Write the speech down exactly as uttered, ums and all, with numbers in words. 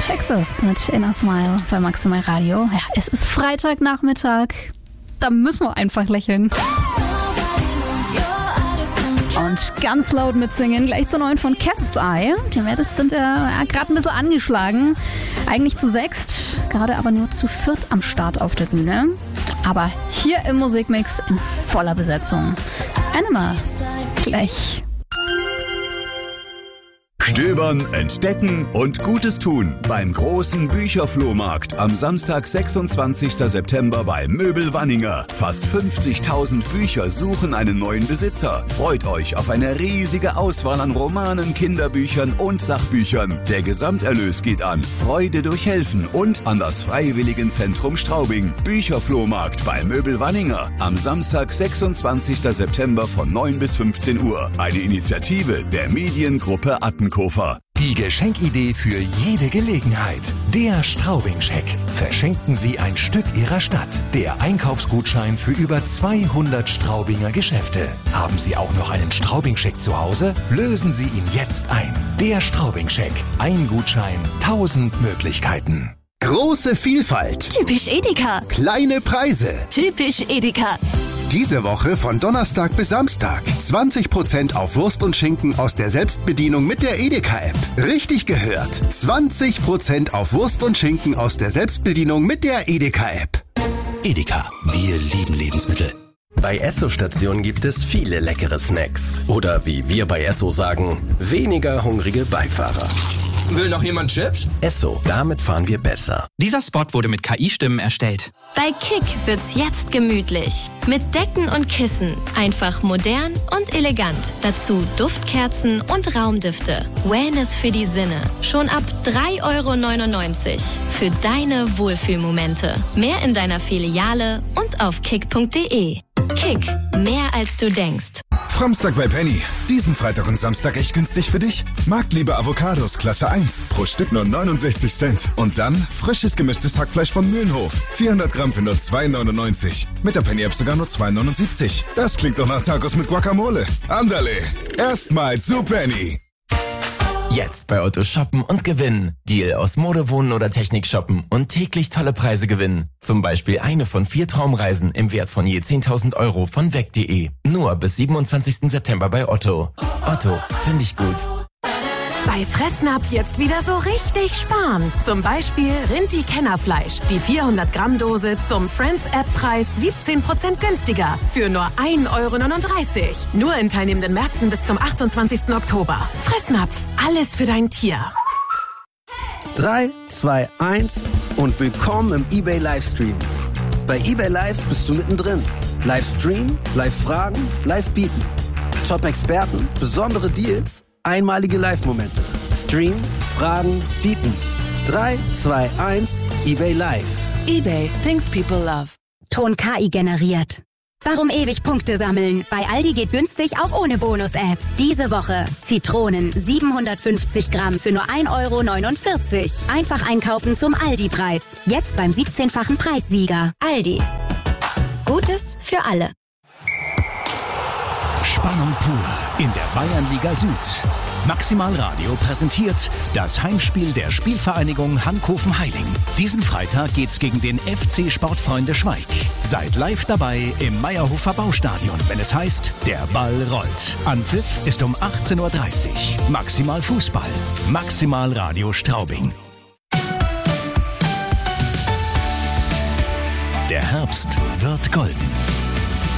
Texas mit Inner Smile bei Maximal Radio. Ja, es ist Freitagnachmittag. Da müssen wir einfach lächeln. Und ganz laut mitsingen, gleich zur neuen von Cat's Eye. Die Mädels sind ja, ja gerade ein bisschen angeschlagen. Eigentlich zu sechst, gerade aber nur zu viert am Start auf der Bühne. Aber hier im Musikmix in voller Besetzung. Animal, gleich. Stöbern, entdecken und Gutes tun beim großen Bücherflohmarkt am Samstag, sechsundzwanzigsten September bei Möbel Wanninger. Fast fünfzigtausend Bücher suchen einen neuen Besitzer. Freut euch auf eine riesige Auswahl an Romanen, Kinderbüchern und Sachbüchern. Der Gesamterlös geht an Freude durch Helfen und an das Freiwilligenzentrum Straubing. Bücherflohmarkt bei Möbel Wanninger am Samstag, sechsundzwanzigsten September von neun bis fünfzehn Uhr. Eine Initiative der Mediengruppe Attenkofer. Die Geschenkidee für jede Gelegenheit. Der Straubing-Scheck. Verschenken Sie ein Stück Ihrer Stadt. Der Einkaufsgutschein für über zweihundert Straubinger Geschäfte. Haben Sie auch noch einen Straubing-Scheck zu Hause? Lösen Sie ihn jetzt ein. Der Straubing-Scheck. Ein Gutschein, tausend Möglichkeiten. Große Vielfalt. Typisch Edeka. Kleine Preise. Typisch Edeka. Diese Woche von Donnerstag bis Samstag. zwanzig Prozent auf Wurst und Schinken aus der Selbstbedienung mit der Edeka-App. Richtig gehört. zwanzig Prozent auf Wurst und Schinken aus der Selbstbedienung mit der Edeka-App. Edeka, wir lieben Lebensmittel. Bei Esso-Stationen gibt es viele leckere Snacks. Oder wie wir bei Esso sagen, weniger hungrige Beifahrer. Will noch jemand Chips? Esso, damit fahren wir besser. Dieser Spot wurde mit K I-Stimmen erstellt. Bei Kick wird's jetzt gemütlich. Mit Decken und Kissen. Einfach modern und elegant. Dazu Duftkerzen und Raumdüfte. Wellness für die Sinne. Schon ab drei Euro neunundneunzig. Für deine Wohlfühlmomente. Mehr in deiner Filiale und auf kick punkt de. Kick. Mehr als du denkst. Framstag bei Penny. Diesen Freitag und Samstag echt günstig für dich? Marktliebe Avocados Klasse eins. Pro Stück nur neunundsechzig Cent. Und dann frisches gemischtes Hackfleisch von Mühlenhof. vierhundert Gramm für nur zwei neunundneunzig. Mit der Penny-App sogar nur zwei neunundsiebzig. Das klingt doch nach Tacos mit Guacamole. Andale. Erstmal zu Penny. Jetzt bei Otto shoppen und gewinnen. Deal aus Mode, Wohnen oder Technik shoppen und täglich tolle Preise gewinnen. Zum Beispiel eine von vier Traumreisen im Wert von je zehntausend Euro von weg punkt de. Nur bis siebenundzwanzigsten September bei Otto. Otto, finde ich gut. Bei Fressnapf jetzt wieder so richtig sparen. Zum Beispiel Rinti-Kennerfleisch. Die vierhundert Gramm Dose zum Friends-App-Preis siebzehn Prozent günstiger. Für nur ein Euro neununddreißig. Nur in teilnehmenden Märkten bis zum achtundzwanzigsten Oktober. Fressnapf. Alles für dein Tier. drei, zwei, eins und willkommen im eBay Livestream. Bei eBay Live bist du mittendrin. Livestream, Live-Fragen, Live-Bieten. Top-Experten, besondere Deals, einmalige Live-Momente. Stream, Fragen, Bieten. drei, zwei, eins, eBay Live. eBay, things people love. Ton K I generiert. Warum ewig Punkte sammeln? Bei Aldi geht günstig auch ohne Bonus-App. Diese Woche Zitronen siebenhundertfünfzig Gramm für nur ein Euro neunundvierzig. Einfach einkaufen zum Aldi-Preis. Jetzt beim siebzehnfachen Preissieger. Aldi. Gutes für alle. Spannung pur in der Bayernliga Süd. Maximal Radio präsentiert das Heimspiel der Spielvereinigung Hankhofen-Heiling. Diesen Freitag geht's gegen den F C Sportfreunde Schweig. Seid live dabei im Meierhofer Baustadion, wenn es heißt, der Ball rollt. Anpfiff ist um achtzehn Uhr dreißig. Maximal Fußball. Maximal Radio Straubing. Der Herbst wird golden.